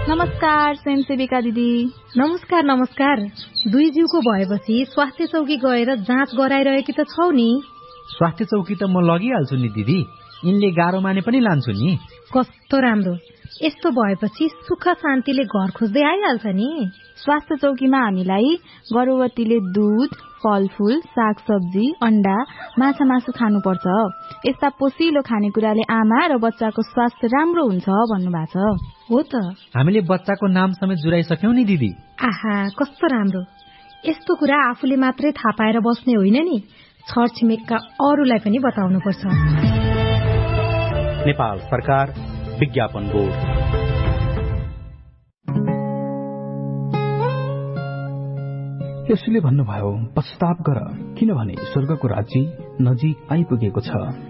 नमस्कार स्वयंसेविका दिदी। नमस्कार नमस्कार। दुई जिउको भएपछि स्वास्थ्य चौकी गएर जाँच गराइरहेकी त छौ नि? स्वास्थ्य चौकी त म लगिहाल्छु नि दिदी, यिनले गाह्रो माने पनि लान्छु नि। कस्तो राम्रो, यस्तो भएपछि सुख शान्तिले घर खोज्दै आइहाल्छ नि। स्वास्थ्य चौकीमा हामीलाई गर्भवतीले दूध, फलफूल, सागसब्जी, अण्डा, माछा मासु खानुपर्छ। यस्ता पोषिलो खानेकुराले आमा र बच्चाको स्वास्थ्य राम्रो हुन्छ भन्नुभएको छ। हो त, हामीले बच्चाको नाम समेत जुराइसक्यौं नि दिदी। आहा कस्तो राम्रो। यस्तो कुरा आफूले मात्रै थाहा पाएर बस्ने होइन नि, छरछिमेकका अरूलाई पनि बताउनुपर्छ। नेपाल सरकार विज्ञापन बोर्ड। यसले भन्नुभयो पश्चाताप गर, किनभने स्वर्गको राज्य नजिक आइपुगेको छ।